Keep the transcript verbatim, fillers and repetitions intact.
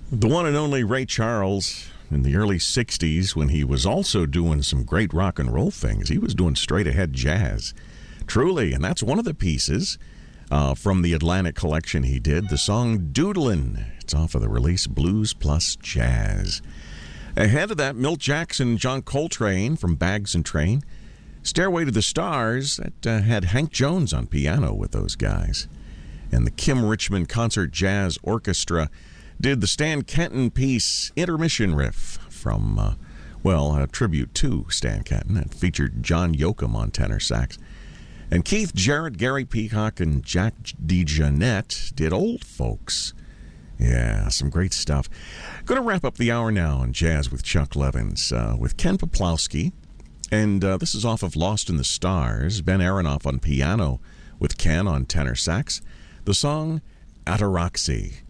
The one and only Ray Charles in the early sixties, when he was also doing some great rock and roll things. He was doing straight-ahead jazz. Truly, and that's one of the pieces uh, from the Atlantic collection he did, the song Doodlin'. It's off of the release Blues Plus Jazz. Ahead of that, Milt Jackson, John Coltrane from Bags and Train. Stairway to the Stars, that uh, had Hank Jones on piano with those guys. And the Kim Richmond Concert Jazz Orchestra did the Stan Kenton piece Intermission Riff from, uh, well, a tribute to Stan Kenton. It featured John Yoakum on tenor sax. And Keith Jarrett, Gary Peacock, and Jack DeJohnette did Old Folks. Yeah, some great stuff. Going to wrap up the hour now on Jazz with Chuck Levins uh, with Ken Peplowski. And uh, this is off of Lost in the Stars. Ben Aronoff on piano with Ken on tenor sax. The song Ataraxy.